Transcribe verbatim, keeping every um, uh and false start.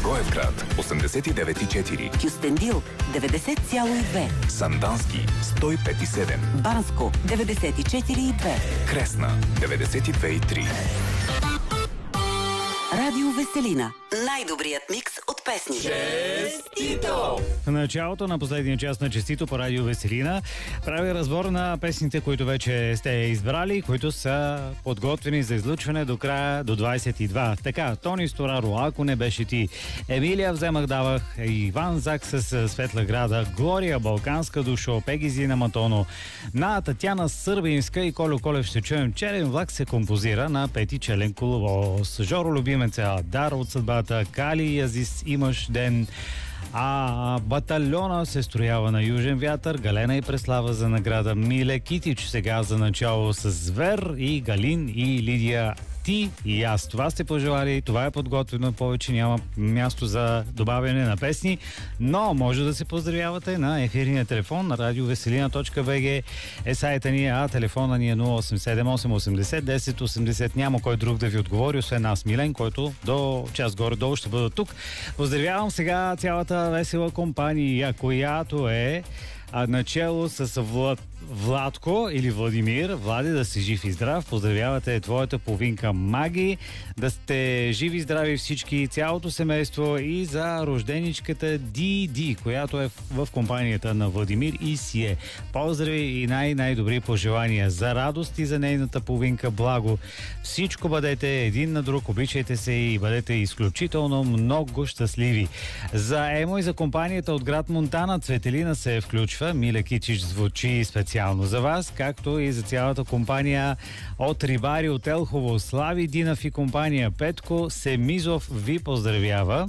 Благоевград осемдесет и девет и четири, Кюстендил деветдесет цяло и две, Сандански сто и пет и седем, Банско деветдесет и четири и две, Кресна деветдесет и две и три. Радио Веселина. Най-добрият микс от песни. Честито! В началото на последния част на Честито по Радио Веселина прави разбор на песните, които вече сте избрали, които са подготвени за излъчване до края до двадесет и два. Така, Тони Стораро, Ако не беше ти, Емилия Вземах давах, Иван Зак с Светла града, Глория Балканска душо, Пеги Зина Матоно, на Татяна Сърбинска и Колю Колев ще чуем Черен влак се композира на Пети Челен коловоз. Жоро Любимеца, Дар от съдбата, Кали Язис имаш ден, а батальона се строява на Южен вятър, Галена и Преслава за награда, Миле Китич сега за начало с Звер и Галин и Лидия ти и аз. Това сте пожелали, това е подготвено, повече няма място за добавяне на песни, но може да се поздравявате на ефирния телефон на радиовеселина точка би джи е сайта ни, а телефона ни е нула осем седем осем осемдесет десет осемдесет. Няма кой друг да ви отговори, освен аз, Милен, който до час горе-долу ще бъда тук. Поздравявам сега цялата весела компания, която е а начало с Влад, Владко или Владимир. Влади, да си жив и здрав. Поздравявате твоята половинка Маги. Да сте живи и здрави всички, цялото семейство и за рожденичката Диди, която е в компанията на Владимир и си е. Поздрави и най-най-добри пожелания за радост и за нейната половинка Благо. Всичко бъдете един на друг, обичайте се и бъдете изключително много щастливи. За Емо и за компанията от град Монтана Цветелина се включва. Миле Кичич звучи специално за вас, както и за цялата компания от Рибари от Елхово. Слави Динав и компания Петко Семизов ви поздравява.